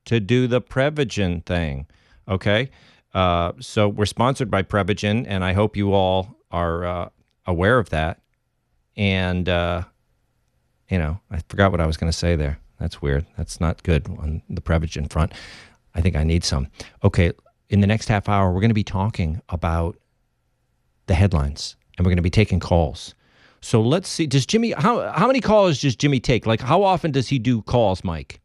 to do the Prevagen thing. Okay? So we're sponsored by Prevagen, and I hope you all are aware of that. And, I forgot what I was going to say there. That's weird. That's not good on the Prevagen front. I think I need some. Okay, in the next half hour, we're going to be talking about the headlines, and we're going to be taking calls. So let's see. Does Jimmy, how many calls does Jimmy take? Like, how often does he do calls, Mike?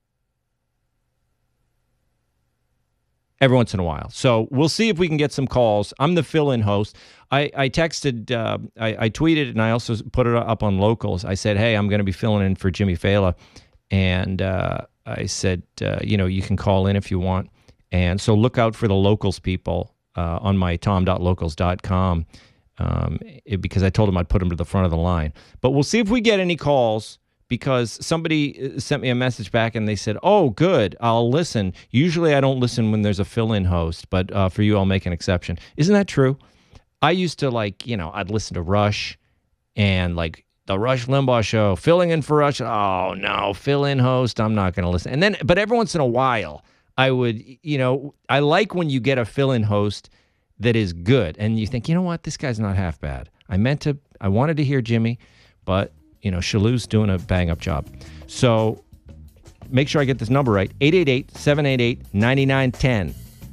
Every once in a while. So we'll see if we can get some calls. I'm the fill-in host. I texted, I tweeted, and I also put it up on Locals. I said, hey, I'm going to be filling in for Jimmy Fela. And I said, you can call in if you want. And so look out for the Locals people on my tom.locals.com because I told them I'd put them to the front of the line. But we'll see if we get any calls, because somebody sent me a message back and they said, oh, good, I'll listen. Usually I don't listen when there's a fill-in host, but for you, I'll make an exception. Isn't that true? I used to I'd listen to Rush and the Rush Limbaugh show, filling in for Rush. Oh, no, fill-in host, I'm not going to listen. But every once in a while, I would, I like when you get a fill-in host that is good. And you think, you know what, this guy's not half bad. I wanted to hear Jimmy, but Shalou's doing a bang-up job. So make sure I get this number right. 888-788-9910.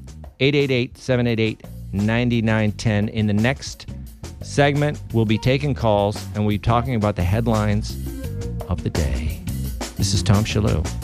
888-788-9910. In the next segment, we'll be taking calls, and we'll be talking about the headlines of the day. This is Tom Shalou.